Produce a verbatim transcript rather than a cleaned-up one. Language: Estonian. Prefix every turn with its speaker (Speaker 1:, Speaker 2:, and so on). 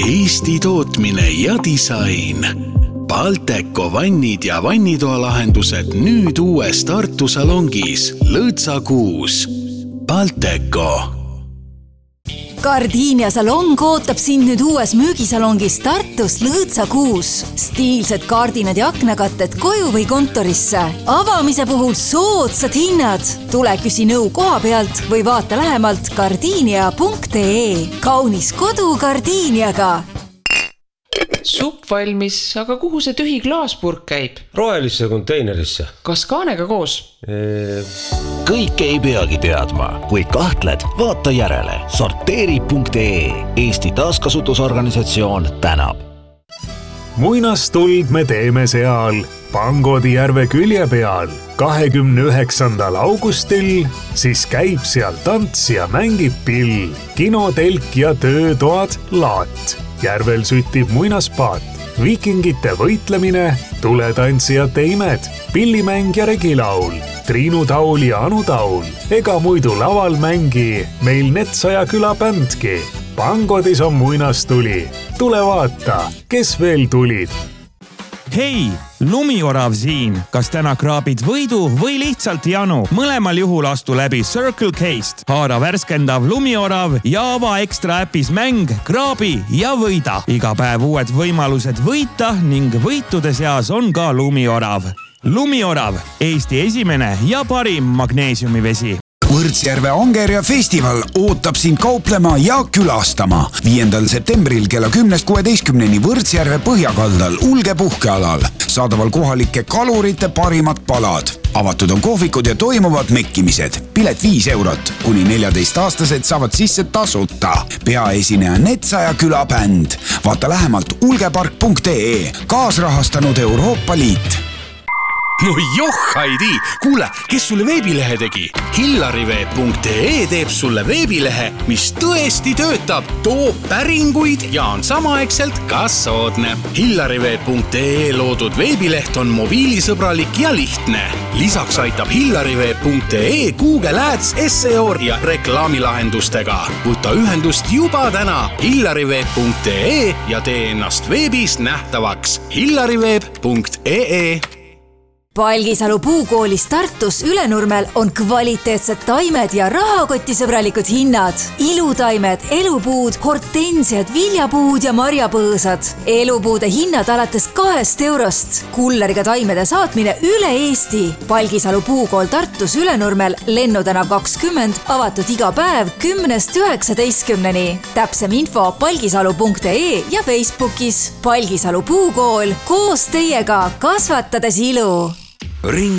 Speaker 1: Eesti tootmine ja disain. Balteco vannid ja vannitoalahendused nüüd uues Tartu salongis Lõõtsa kuus. Balteco.
Speaker 2: Gardinia salong ootab sind nüüd uues müügisalongis Tartus Lõõtsa kuus. Stiilsed kardinad ja aknakatted koju või kontorisse. Avamise puhul soodsad hinnad. Tule küsi nõu koha pealt või vaata lähemalt gardinia punkt ee. Kaunis kodu Gardiniaga.
Speaker 3: Supp valmis, aga kuhu see tühi klaaspurk käib?
Speaker 4: Rohelisse konteinerisse.
Speaker 3: Kas kaanega koos?
Speaker 4: Eee...
Speaker 5: Kõik ei peagi teadma. Kui kahtled, vaata järele. sorteeri punkt ee. Eesti taaskasutusorganisatsioon tänab.
Speaker 6: Muinastuld me teeme seal Pangodi järve külje peal. kahekümne üheksandal augustil siis käib seal tants ja mängib pill. Kinotelk ja töötoad laat. Järvel süttib muinaspaat. Viikingite võitlemine, tuletantsijate imed, pillimäng ja regilaul, Triinu Taul ja Anu Taul. Ega muidu laval mängi meil Netsaja küla bändki. Pangodis on muinastuli. Tule vaata, kes veel tulid.
Speaker 7: Hei, Lumiorav siin. Kas täna kraabid võidu või lihtsalt janu? Mõlemal juhul astu läbi Circle K'st. Haara värskendav Lumiorav ja ava ekstra äpis mäng, kraabi ja võida. Iga päev uued võimalused võita ning võitude seas on ka Lumiorav. Lumiorav, Eesti esimene ja parim magneesiumivesi.
Speaker 8: Võrtsjärve Angerja festival ootab sind kauplema ja külastama. viiendal septembril kella kümnest kuueteistkümneni Võrtsjärve põhjakaldal Ulge puhkealal. Saadaval kohalike kalurite parimad palad. Avatud on kohvikud ja toimuvad mekkimised. Pilet viis eurot. Kuni neljateist-aastased saavad sisse tasuta. Peaesineja Netsaja küla bänd. Vaata lähemalt ulgepark punkt ee. Kaasrahastanud Euroopa Liit.
Speaker 1: No joh, Heidi! Kuule, kes sulle veebilehe tegi? hillariveeb punkt ee teeb sulle veebilehe, mis tõesti töötab, toob päringuid ja on samaaegselt ka soodne. hillariveeb punkt ee loodud veebileht on mobiilisõbralik ja lihtne. Lisaks aitab hillariveeb punkt ee Google Ads, S E O ja reklaamilahendustega. Võta ühendust juba täna hillariveeb punkt ee ja tee ennast veebis nähtavaks. hillariveeb punkt ee.
Speaker 2: Palgisalu puukoolis Tartus Ülenurmel on kvaliteetsed taimed ja rahakotisõbralikud hinnad. Ilutaimed, elupuud, hortensiad, viljapuud ja marjapõõsad. Elupuude hinnad alates kahest eurost. Kulleriga taimede saatmine üle Eesti. Palgisalu puukool Tartus Ülenurmel, Lennutänav kakskümmend, avatud iga päev kümnest üheksateistkümneni. Täpsem info palgisalu punkt ee ja Facebookis. Palgisalu puukool, koos teiega kasvatades ilu.
Speaker 1: Ring